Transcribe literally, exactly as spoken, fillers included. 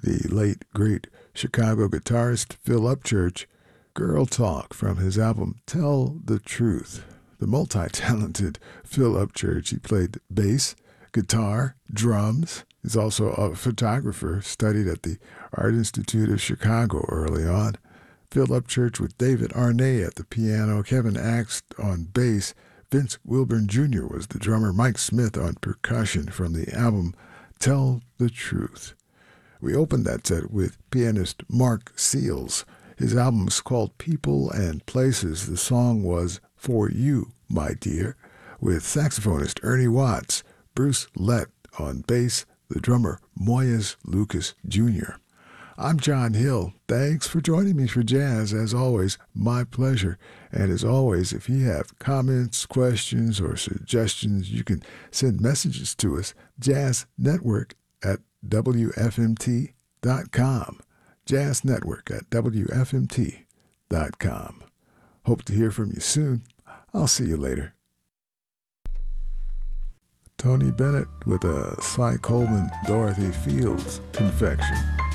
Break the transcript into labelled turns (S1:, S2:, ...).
S1: the late, great Chicago guitarist Phil Upchurch, Girl Talk from his album Tell the Truth. The multi-talented Phil Upchurch, he played bass, guitar, drums. He's also a photographer, studied at the Art Institute of Chicago early on. Phil Upchurch with David Arnay at the piano, Kevin Axt on bass, Vince Wilburn Junior was the drummer, Mike Smith on percussion from the album Tell the Truth. We opened that set with pianist Mark Seals. His album is called People and Places. The song was For You, My Dear, with saxophonist Ernie Watts, Bruce Lett on bass, the drummer Moyes Lucas Junior I'm John Hill. Thanks for joining me for Jazz. As always, my pleasure. And as always, if you have comments, questions, or suggestions, you can send messages to us, Jazz Network at W F M T dot com. Jazz Network at W F M T dot com. Hope to hear from you soon. I'll see you later. Tony Bennett with a Cy Coleman, Dorothy Fields confection.